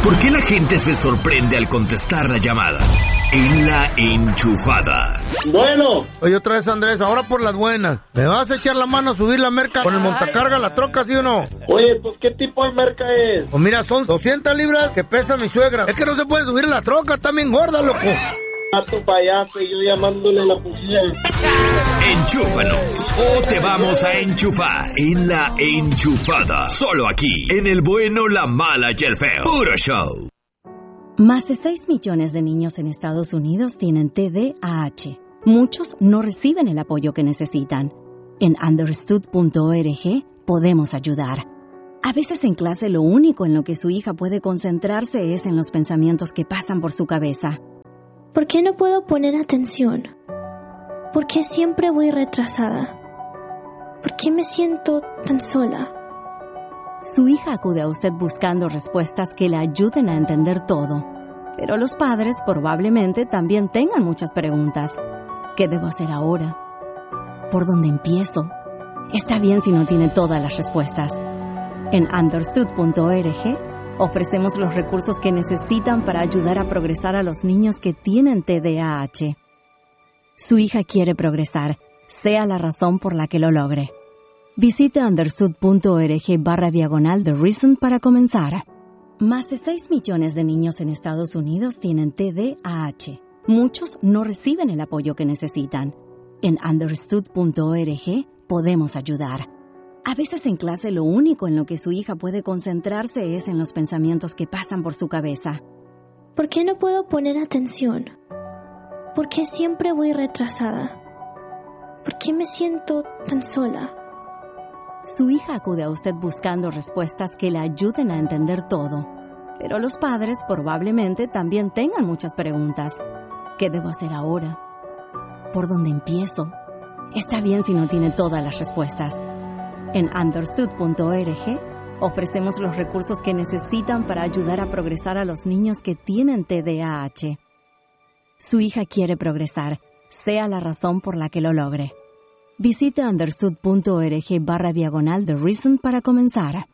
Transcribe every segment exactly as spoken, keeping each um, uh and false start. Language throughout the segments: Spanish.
¿Por qué la gente se sorprende al contestar la llamada? En La Enchufada. Bueno. Oye, otra vez, Andrés, ahora por las buenas. ¿Me vas a echar la mano a subir la merca con el montacarga, la troca, sí o no? Oye, pues, ¿qué tipo de merca es? Pues mira, son doscientas libras que pesa mi suegra. Es que no se puede subir en la troca, está bien gorda, loco. A tu payaso y yo llamándole a la policía. Enchúfanos o te vamos a enchufar en La Enchufada. Solo aquí, en el bueno, la mala y el feo. Puro show. Más de seis millones de niños en Estados Unidos tienen T D A H. Muchos no reciben el apoyo que necesitan. En understood punto org podemos ayudar. A veces en clase lo único en lo que su hija puede concentrarse es en los pensamientos que pasan por su cabeza. ¿Por qué no puedo poner atención? ¿Por qué siempre voy retrasada? ¿Por qué me siento tan sola? Su hija acude a usted buscando respuestas que le ayuden a entender todo. Pero los padres probablemente también tengan muchas preguntas. ¿Qué debo hacer ahora? ¿Por dónde empiezo? Está bien si no tiene todas las respuestas. En understood punto org ofrecemos los recursos que necesitan para ayudar a progresar a los niños que tienen T D A H. Su hija quiere progresar, sea la razón por la que lo logre. Visite understood punto org barra diagonal The Reason para comenzar. Más de seis millones de niños en Estados Unidos tienen T D A H. Muchos no reciben el apoyo que necesitan. En understood punto org podemos ayudar. A veces en clase lo único en lo que su hija puede concentrarse es en los pensamientos que pasan por su cabeza. ¿Por qué no puedo poner atención? ¿Por qué siempre voy retrasada? ¿Por qué me siento tan sola? Su hija acude a usted buscando respuestas que le ayuden a entender todo. Pero los padres probablemente también tengan muchas preguntas. ¿Qué debo hacer ahora? ¿Por dónde empiezo? Está bien si no tiene todas las respuestas. En understood punto org ofrecemos los recursos que necesitan para ayudar a progresar a los niños que tienen T D A H. Su hija quiere progresar, sea la razón por la que lo logre. Visite understood punto org barra diagonal The Reason para comenzar.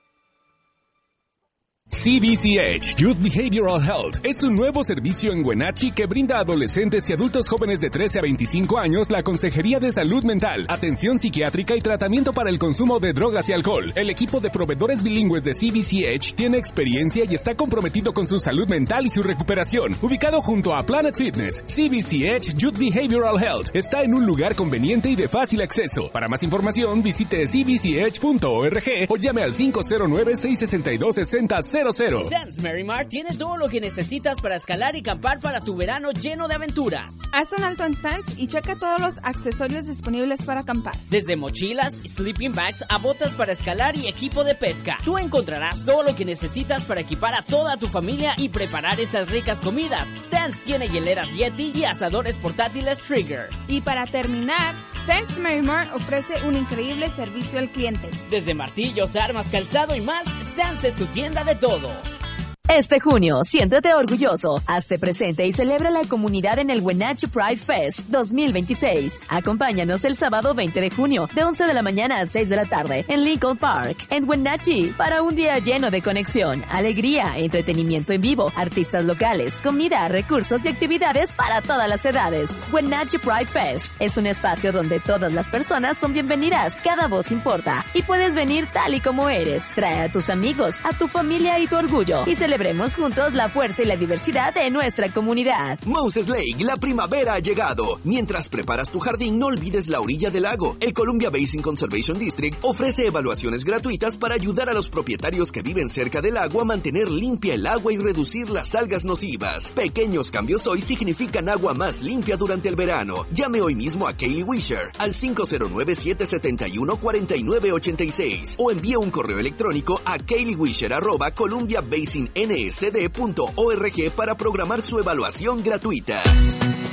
C B C H Youth Behavioral Health es un nuevo servicio en Wenatchee que brinda a adolescentes y adultos jóvenes de trece a veinticinco años la consejería de salud mental, atención psiquiátrica y tratamiento para el consumo de drogas y alcohol. El equipo de proveedores bilingües de C B C H tiene experiencia y está comprometido con su salud mental y su recuperación. Ubicado junto a Planet Fitness, C B C H Youth Behavioral Health está en un lugar conveniente y de fácil acceso. Para más información, visite c b c h punto org o llame al cinco cero nueve, seis seis dos, seis cero cero cero. Stance Merrimar tiene todo lo que necesitas para escalar y acampar para tu verano lleno de aventuras. Haz un alto en Stance y checa todos los accesorios disponibles para acampar. Desde mochilas, sleeping bags a botas para escalar y equipo de pesca. Tú encontrarás todo lo que necesitas para equipar a toda tu familia y preparar esas ricas comidas. Stance tiene hieleras Yeti y asadores portátiles Trigger. Y para terminar, Stance Merrimar ofrece un increíble servicio al cliente. Desde martillos, armas, calzado y más, Stance es tu tienda de todo. Este junio, siéntete orgulloso, hazte presente y celebra la comunidad en el Wenatchee Pride Fest dos mil veintiséis. Acompáñanos el sábado veinte de junio, de once de la mañana a seis de la tarde, en Lincoln Park, en Wenatchee, para un día lleno de conexión, alegría, entretenimiento en vivo, artistas locales, comida, recursos y actividades para todas las edades. Wenatchee Pride Fest es un espacio donde todas las personas son bienvenidas, cada voz importa, y puedes venir tal y como eres. Trae a tus amigos, a tu familia y tu orgullo, y celebremos juntos la fuerza y la diversidad de nuestra comunidad. Moses Lake, la primavera ha llegado. Mientras preparas tu jardín, no olvides la orilla del lago. El Columbia Basin Conservation District ofrece evaluaciones gratuitas para ayudar a los propietarios que viven cerca del agua a mantener limpia el agua y reducir las algas nocivas. Pequeños cambios hoy significan agua más limpia durante el verano. Llame hoy mismo a Kaylee Wisher al cinco cero nueve, siete siete uno, cuatro nueve ocho seis o envía un correo electrónico a kayleewisher arroba columbia basin n s d punto org para programar su evaluación gratuita.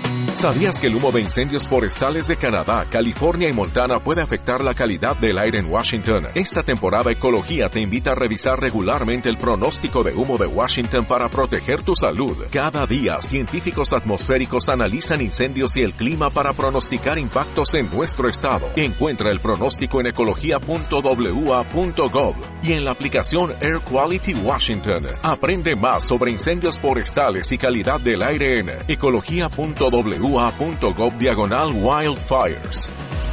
¿Sabías que el humo de incendios forestales de Canadá, California y Montana puede afectar la calidad del aire en Washington? Esta temporada Ecología te invita a revisar regularmente el pronóstico de humo de Washington para proteger tu salud. Cada día, científicos atmosféricos analizan incendios y el clima para pronosticar impactos en nuestro estado. Encuentra el pronóstico en ecología punto w a punto gov y en la aplicación Air Quality Washington. Aprende más sobre incendios forestales y calidad del aire en ecología punto w a punto gov diagonal wildfires.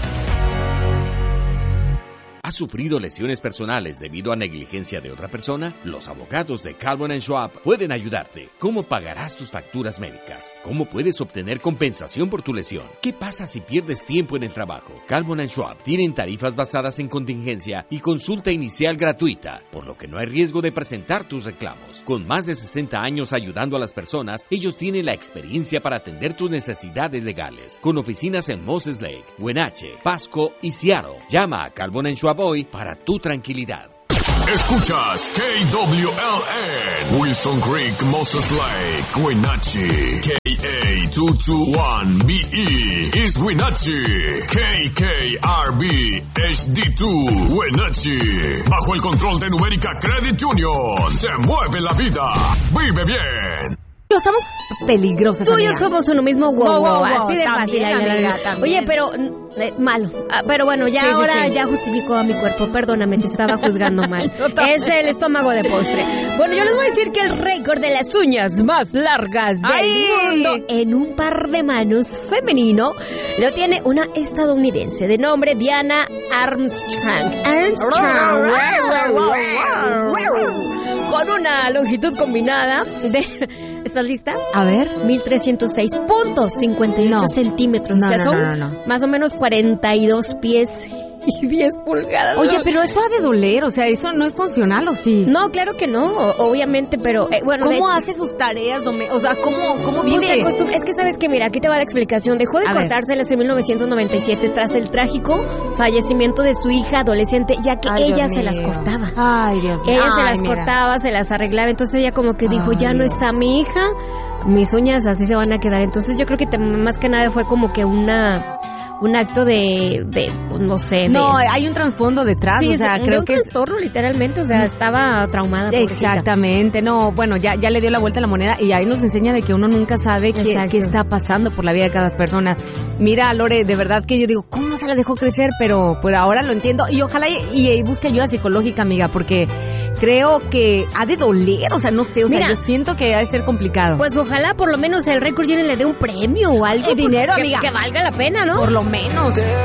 ¿Has sufrido lesiones personales debido a negligencia de otra persona? Los abogados de Calvin and Schwab pueden ayudarte. ¿Cómo pagarás tus facturas médicas? ¿Cómo puedes obtener compensación por tu lesión? ¿Qué pasa si pierdes tiempo en el trabajo? Calvin and Schwab tienen tarifas basadas en contingencia y consulta inicial gratuita, por lo que no hay riesgo de presentar tus reclamos. Con más de sesenta años ayudando a las personas, ellos tienen la experiencia para atender tus necesidades legales. Con oficinas en Moses Lake, Wenatchee, Pasco y Seattle. Llama a Calvin and Schwab hoy para tu tranquilidad. Escuchas K W L N, Wilson Creek, Moses Lake, Wenatchee. K A two two one B E is Wenatchee. K K R B H D dos Wenatchee. Bajo el control de Numérica Credit Union, se mueve la vida. Vive bien. Estamos peligrosos. Tú y yo somos uno mismo, wow, wow, wow, así de también, fácil. amiga, Oye, pero eh, malo. Ah, pero bueno, ya sí, ahora sí, sí. ya justificó a mi cuerpo. Perdóname, te estaba juzgando mal. Es el estómago de postre. Bueno, yo les voy a decir que el récord de las uñas más largas del ¡Ay! mundo en un par de manos femenino lo tiene una estadounidense de nombre Diana Armstrong. Armstrong. Con una longitud combinada de... ¿Estás lista? A ver. mil trescientos seis punto cincuenta y ocho No. centímetros. No, o sea, no, son no, no, no. más o menos cuarenta y dos pies y diez pulgadas. Oye, pero eso ha de doler, o sea, eso no es funcional, ¿o sí? No, claro que no, obviamente, pero eh, bueno. ¿Cómo de, hace sus tareas? Dome- O sea, ¿cómo, cómo pues se vive? acostum- es que sabes que, mira, aquí te va la explicación. Dejó de A ver. cortárselas en mil novecientos noventa y siete tras el trágico fallecimiento de su hija adolescente, ya que Ay, ella Dios se las mío. cortaba. Ay, Dios mío. Ella se Ay, las mira. cortaba, se las arreglaba, entonces ella como que dijo, Ay, ya no Dios. está mi hija, mis uñas así se van a quedar. Entonces yo creo que te- más que nada fue como que una un acto de, de pues, no sé, de... No, hay un trasfondo detrás, Sí, o sea, de creo un que es... trastorno literalmente, o sea, estaba traumada. pobrecita. Exactamente, no, bueno, ya, ya le dio la vuelta a la moneda y ahí nos enseña de que uno nunca sabe qué, Exacto. qué está pasando por la vida de cada persona. Mira, Lore, de verdad que yo digo, ¿cómo se la dejó crecer? Pero, pero ahora lo entiendo y ojalá y, y, y busque ayuda psicológica, amiga, porque creo que ha de doler, o sea, no sé, o sea, Mira, yo siento que ha de ser complicado. Pues ojalá por lo menos el récord Guinness le dé un premio o algo. Eh, dinero, que, amiga. Que valga la pena, ¿no? Por lo menos.